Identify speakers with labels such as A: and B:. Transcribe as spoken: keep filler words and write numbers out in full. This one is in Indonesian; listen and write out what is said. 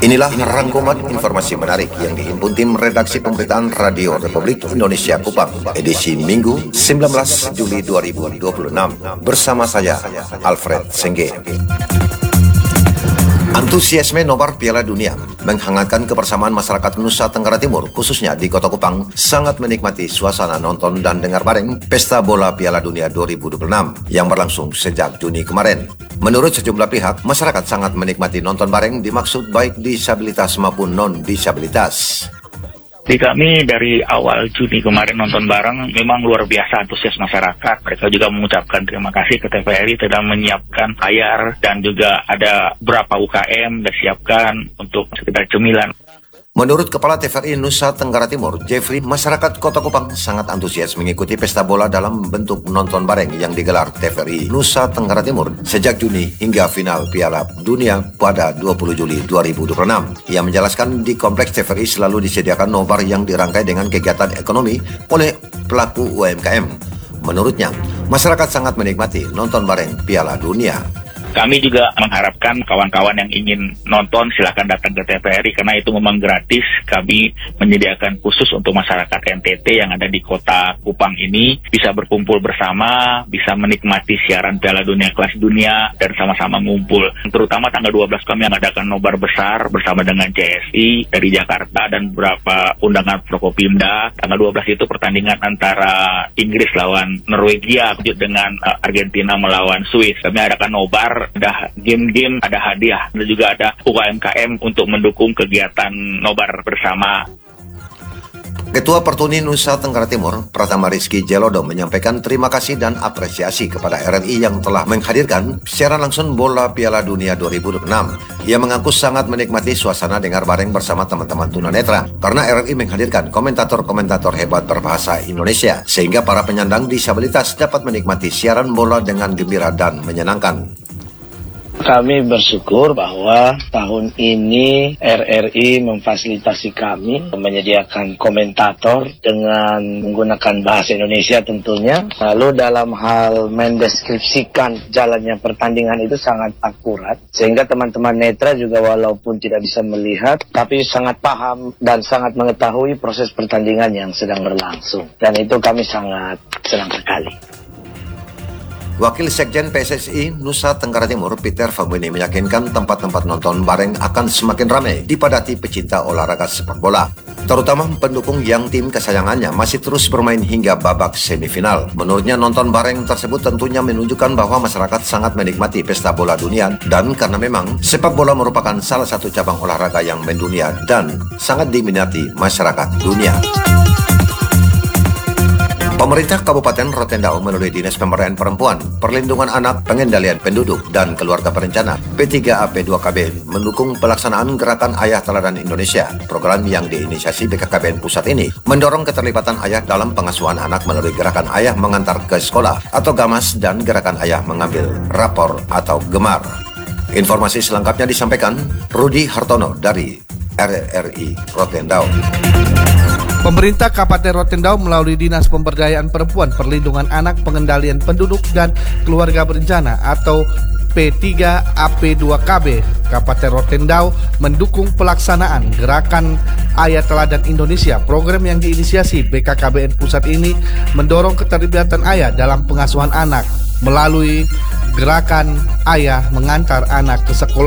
A: Inilah rangkuman informasi menarik yang dihimpun tim redaksi pemberitaan Radio Republik Indonesia Kupang, edisi Minggu sembilan belas Juli dua ribu dua puluh enam, bersama saya, Alfred Sengge. Antusiasme nobar Piala Dunia menghangatkan kebersamaan masyarakat Nusa Tenggara Timur, khususnya di Kota Kupang, sangat menikmati suasana nonton dan dengar bareng Pesta Bola Piala Dunia dua ribu dua puluh enam yang berlangsung sejak Juni kemarin. Menurut sejumlah pihak, masyarakat sangat menikmati nonton bareng dimaksud baik disabilitas maupun non-disabilitas.
B: Di kami dari awal Juni kemarin nonton bareng memang luar biasa antusias masyarakat. Mereka juga mengucapkan terima kasih ke T V R I telah menyiapkan layar dan juga ada beberapa U K M disiapkan untuk sekedar cemilan.
A: Menurut Kepala T V R I Nusa Tenggara Timur, Jeffrey, masyarakat Kota Kupang sangat antusias mengikuti pesta bola dalam bentuk nonton bareng yang digelar T V R I Nusa Tenggara Timur sejak Juni hingga final Piala Dunia pada dua puluh Juli dua ribu dua puluh enam. Ia menjelaskan di kompleks T V R I selalu disediakan nobar yang dirangkai dengan kegiatan ekonomi oleh pelaku U M K M. Menurutnya, masyarakat sangat menikmati nonton bareng Piala Dunia.
B: Kami juga mengharapkan kawan-kawan yang ingin nonton silakan datang ke T V R I karena itu memang gratis. Kami menyediakan khusus untuk masyarakat N T T yang ada di Kota Kupang ini bisa berkumpul bersama, bisa menikmati siaran Piala Dunia kelas dunia dan sama-sama ngumpul. Terutama tanggal dua belas kami mengadakan nobar besar bersama dengan C S I dari Jakarta dan beberapa undangan Prokopimda. Tanggal dua belas itu pertandingan antara Inggris lawan Norwegia dengan uh, Argentina melawan Swiss. Kami adakan nobar, ada game-game, ada hadiah, dan juga ada U K M K M untuk mendukung kegiatan nobar bersama.
A: Ketua Pertuni Nusa Tenggara Timur, Pratama Rizky Jelodo, menyampaikan terima kasih dan apresiasi kepada R R I yang telah menghadirkan siaran langsung bola Piala Dunia dua ribu dua puluh enam. Ia mengaku sangat menikmati suasana dengar bareng bersama teman-teman tunanetra karena R R I menghadirkan komentator-komentator hebat berbahasa Indonesia sehingga para penyandang disabilitas dapat menikmati siaran bola dengan gembira dan menyenangkan.
C: Kami bersyukur bahwa tahun ini R R I memfasilitasi kami menyediakan komentator dengan menggunakan bahasa Indonesia tentunya. Lalu dalam hal mendeskripsikan jalannya pertandingan itu sangat akurat sehingga teman-teman netra juga walaupun tidak bisa melihat tapi sangat paham dan sangat mengetahui proses pertandingan yang sedang berlangsung. Dan itu kami sangat senang sekali.
A: Wakil Sekjen P S S I Nusa Tenggara Timur, Peter Fabuni, meyakinkan tempat-tempat nonton bareng akan semakin ramai dipadati pecinta olahraga sepak bola. Terutama pendukung yang tim kesayangannya masih terus bermain hingga babak semifinal. Menurutnya nonton bareng tersebut tentunya menunjukkan bahwa masyarakat sangat menikmati pesta bola dunia dan karena memang sepak bola merupakan salah satu cabang olahraga yang mendunia dan sangat diminati masyarakat dunia. Pemerintah Kabupaten Rotendao melalui Dinas Pemberdayaan Perempuan, Perlindungan Anak, Pengendalian Penduduk, dan Keluarga Berencana P tiga A P dua K B mendukung pelaksanaan Gerakan Ayah Teladan Indonesia. Program yang diinisiasi B K K B N Pusat ini mendorong keterlibatan ayah dalam pengasuhan anak melalui Gerakan Ayah Mengantar ke Sekolah atau GAMAS dan Gerakan Ayah Mengambil Rapor atau GEMAR. Informasi selengkapnya disampaikan Rudi Hartono dari R R I Rotendao.
D: Pemerintah Kabupaten Rotendao melalui Dinas Pemberdayaan Perempuan, Perlindungan Anak, Pengendalian Penduduk, dan Keluarga Berencana atau P tiga A P dua K B Kabupaten Rotendao mendukung pelaksanaan Gerakan Ayah Teladan Indonesia. Program yang diinisiasi B K K B N Pusat ini mendorong keterlibatan ayah dalam pengasuhan anak melalui Gerakan Ayah Mengantar Anak ke Sekolah